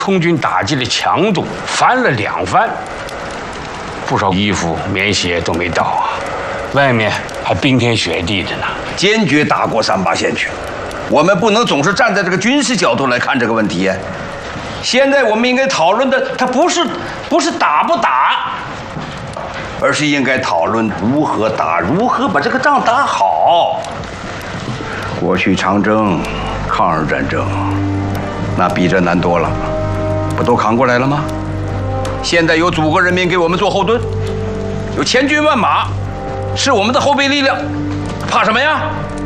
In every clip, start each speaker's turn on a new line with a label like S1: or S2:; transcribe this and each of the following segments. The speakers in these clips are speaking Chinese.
S1: 空军打击的强度翻了2番，不少衣服、棉鞋都没到啊，外面还冰天雪地的呢。
S2: 坚决打过三八线去。我们不能总是站在这个军事角度来看这个问题。现在我们应该讨论的，它不是打不打，而是应该讨论如何打，如何把这个仗打好。过去长征、抗日战争，那比这难多了，不都扛过来了吗？现在有祖国人民给我们做后盾，有千军万马，是我们的后备力量，怕什么呀？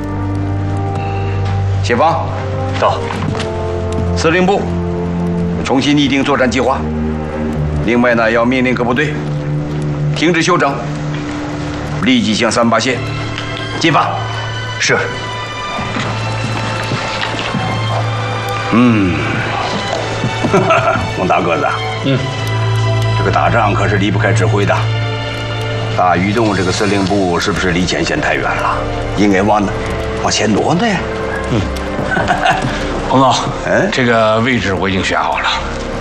S2: 谢芳，
S3: 到。
S2: 司令部重新拟定作战计划。另外呢，要命令各部队停止休整，立即向三八线进发。
S3: 是。
S2: 孟大个子，这个打仗可是离不开指挥的。大榆洞这个司令部是不是离前线太远了？应该往前挪挪呀。
S1: 彭总，这个位置我已经选好了。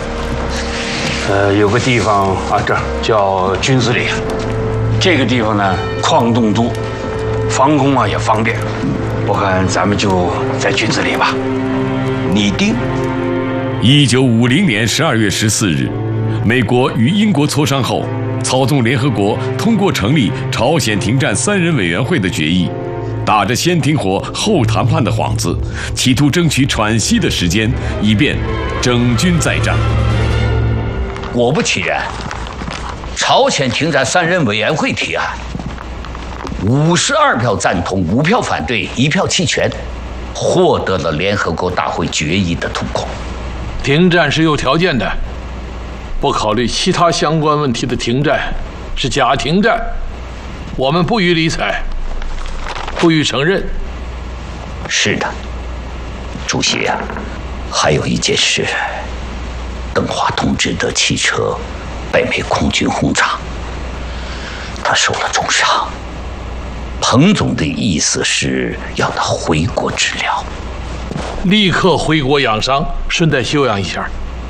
S1: 有个地方啊，这儿叫军司令。这个地方呢，矿洞多，防空啊也方便。我看咱们就在军司令吧。
S2: 拟定。
S4: 1950年12月14日，美国与英国磋商后，操纵联合国通过成立朝鲜停战3人委员会的决议，打着先停火后谈判的幌子，企图争取喘息的时间，以便整军再战。
S5: 果不其然，朝鲜停战3人委员会提案，52票赞同，5票反对，1票弃权，获得了联合国大会决议的通过。
S6: 停战是有条件的，不考虑其他相关问题的停战是假停战，我们不予理睬，不予承认。
S5: 是的，主席啊，还有一件事，邓华同志的汽车被美空军轰炸，他受了重伤。彭总的意思是要他回国治疗，
S6: 立刻回国养伤，顺带休养一下。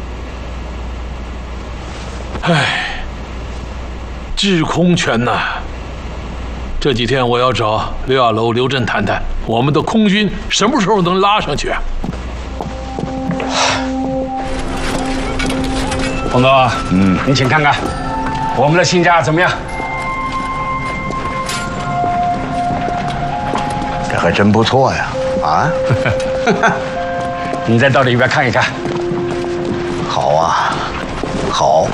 S6: 唉，制空权呐，这几天我要找刘亚楼、刘震谈谈，我们的空军什么时候能拉上去啊？
S1: 彭总，您请看看我们的新家怎么样？
S2: 这还真不错呀！啊，
S1: 你再到里边看一看。
S2: 好啊，好。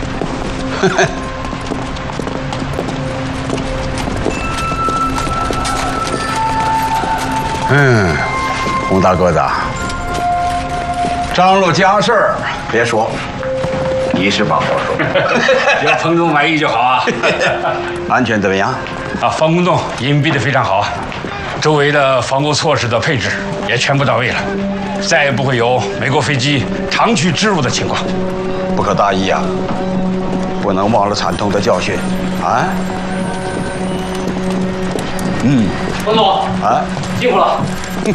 S2: 洪大个子，张罗家事儿别说，你是把活说。
S1: 只要彭总满意就好啊。
S2: 安全怎么样？
S1: 啊，防空洞隐蔽的非常好啊。周围的防护措施的配置也全部到位了，再也不会有美国飞机长驱直入的情况。
S2: 不可大意啊，不能忘了惨痛的教训啊！
S3: 彭总
S2: 啊，
S3: 辛苦了。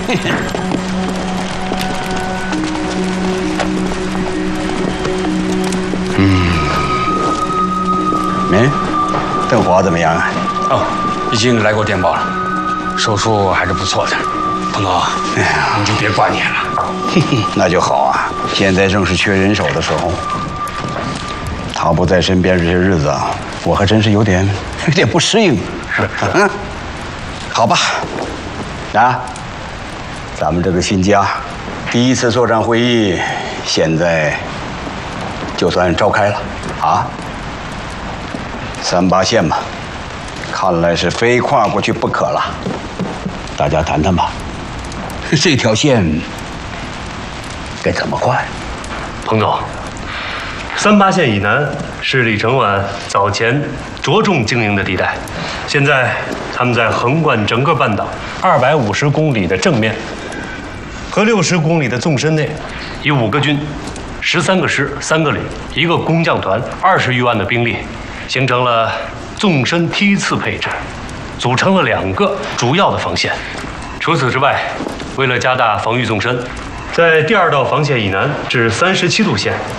S2: 邓华怎么样啊？
S1: 哦，已经来过电报了，手术还是不错的。彭总，你就别挂念了。
S2: 那就好啊，现在正是缺人手的时候。他不在身边这些日子啊，我还真是有点不适应。
S1: 是，
S2: 好吧，啊，咱们这个新家第一次作战会议，现在就算召开了啊。3八线嘛，看来是非跨过去不可了。大家谈谈吧，这条线该怎么跨？
S3: 彭总，3八线以南是李承晚早前着重经营的地带，现在他们在横贯整个半岛250公里的正面和60公里的纵深内，以5个军、13个师、3个旅、1个工匠团、20余万的兵力，形成了纵深梯次配置，组成了2个主要的防线。除此之外，为了加大防御纵深， 在第2道防线以南至37度线